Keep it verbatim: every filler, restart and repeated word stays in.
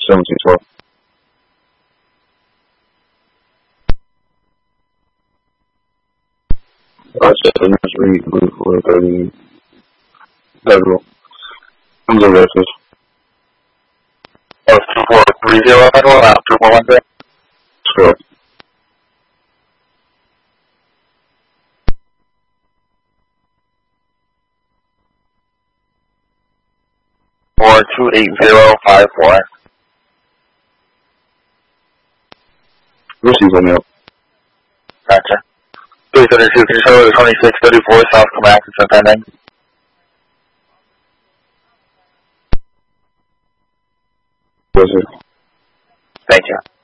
seventeen twelve. Rochester, next read, move for thirty. Federal. I'm the records. Oh, two four three zero Federal, now two four one zero. Sure. Four two eight zero five four. Receive on out. Gotcha. three thirty-two controller twenty-six thirty-four South Comac, pending. Yes, sir. Thank you.